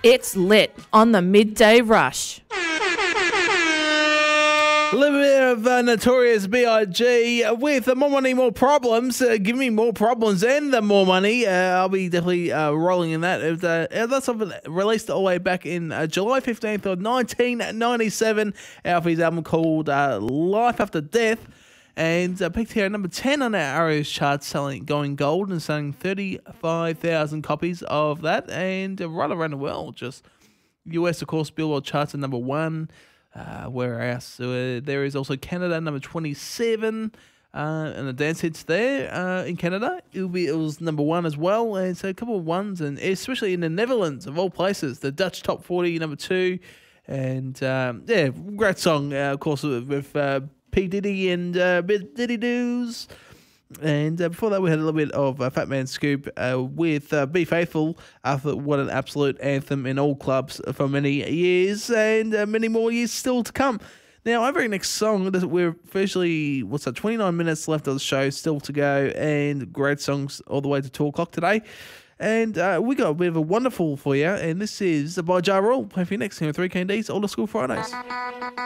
It's lit on the midday rush. A little bit of Notorious B.I.G. with More Money, More Problems. Give me more problems and the more money. I'll be definitely rolling in that. That's something released all the way back in July 15th of 1997. Out of his album called Life After Death. And peaked here at number 10 on our ROS charts, going gold and selling 35,000 copies of that. And right around the world, just US, of course, Billboard charts at number 1. Whereas there is also Canada, number 27, and the dance hits there in Canada. It was number 1 as well, and so a couple of ones, and especially in the Netherlands, of all places, the Dutch Top 40, number 2, and great song, of course, with P. Diddy and Diddy Doos. And before that, we had a little bit of Fat Man Scoop with Be Faithful. What an absolute anthem in all clubs for many years, and many more years still to come. Now, our very next song, we're officially, 29 minutes left of the show still to go, and great songs all the way to 2 o'clock today. And we got a bit of a wonderful for you, and this is by Ja Rule. Play for you next here on 3KD's Old School Fridays.